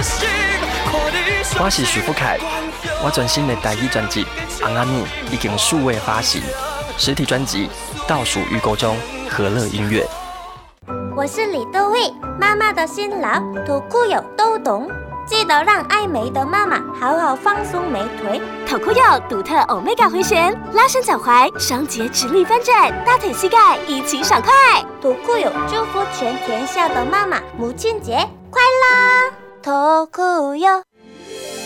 我是许富凯，我全新的台语专辑《红阿姆》已经数位发行，实体专辑倒数预购中，和乐音乐。 我是李多慧，妈妈的辛劳，土库友都懂。记得让爱美的妈妈好好放松美腿。 土库友独特 Omega 回旋，拉伸脚踝，双节直立翻转，大腿膝盖一起爽快。 土库友祝福全天下的妈妈母亲节快乐！土库友。